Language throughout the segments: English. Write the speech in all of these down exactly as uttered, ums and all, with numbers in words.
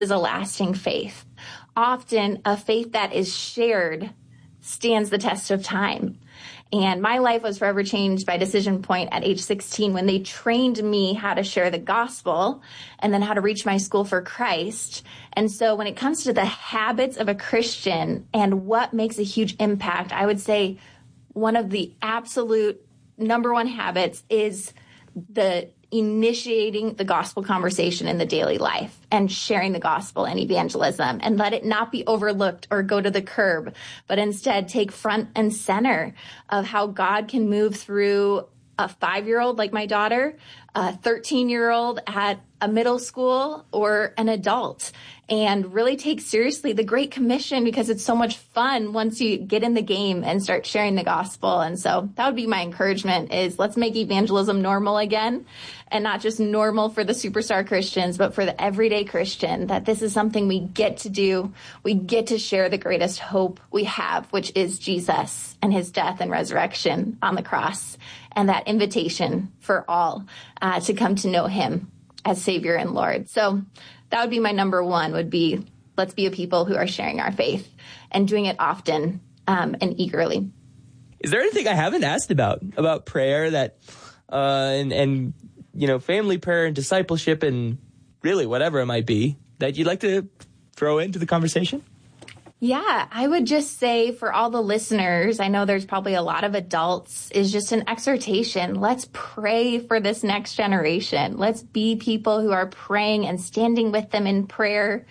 is a lasting faith. Often a faith that is shared stands the test of time. And my life was forever changed by Decision Point at age sixteen when they trained me how to share the gospel and then how to reach my school for Christ. And so when it comes to the habits of a Christian and what makes a huge impact, I would say one of the absolute number one habits is the initiating the gospel conversation in the daily life and sharing the gospel and evangelism, and let it not be overlooked or go to the curb, but instead take front and center of how God can move through a five-year-old like my daughter, a thirteen-year-old at a middle school, or an adult, and really take seriously the Great Commission, because it's so much fun once you get in the game and start sharing the gospel. And so that would be my encouragement, is let's make evangelism normal again, and not just normal for the superstar Christians, but for the everyday Christian, that this is something we get to do. We get to share the greatest hope we have, which is Jesus and his death and resurrection on the cross, and that invitation for all uh, to come to know him as Savior and Lord. So that would be my number one, would be let's be a people who are sharing our faith and doing it often um, and eagerly. Is there anything I haven't asked about, about prayer that, uh, and, and, you know, family prayer and discipleship and really whatever it might be, that you'd like to throw into the conversation? Yeah, I would just say for all the listeners, I know there's probably a lot of adults, is just an exhortation. Let's pray for this next generation. Let's be people who are praying and standing with them in prayer.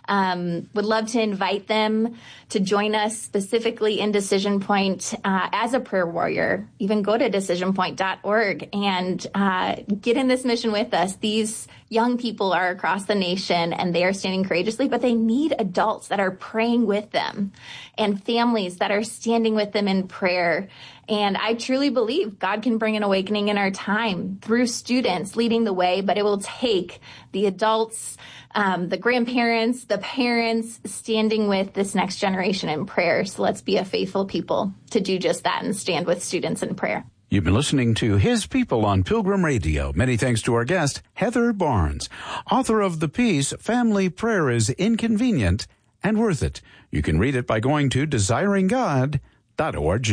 Um, would love to invite them to join us specifically in Decision Point uh, as a prayer warrior. Even go to decision point dot org and uh, get in this mission with us. These young people are across the nation and they are standing courageously, but they need adults that are praying with them and families that are standing with them in prayer. And I truly believe God can bring an awakening in our time through students leading the way, but it will take the adults, um, the grandparents, the parents standing with this next generation in prayer. So let's be a faithful people to do just that and stand with students in prayer. You've been listening to His People on Pilgrim Radio. Many thanks to our guest, Heather Barnes, author of the piece, Family Prayer is Inconvenient and Worth It. You can read it by going to desiring god dot org.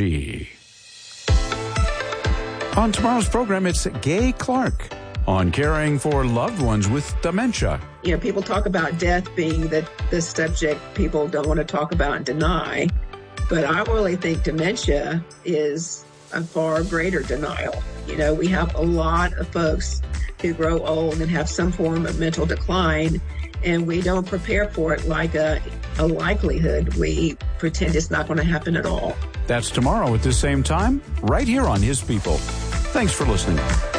On tomorrow's program, it's Gay Clark on caring for loved ones with dementia. You know, people talk about death being the, the subject people don't want to talk about and deny, but I really think dementia is a far greater denial. You know, we have a lot of folks who grow old and have some form of mental decline, and we don't prepare for it like a, a likelihood. We pretend it's not going to happen at all. That's tomorrow at the same time, right here on His People. Thanks for listening.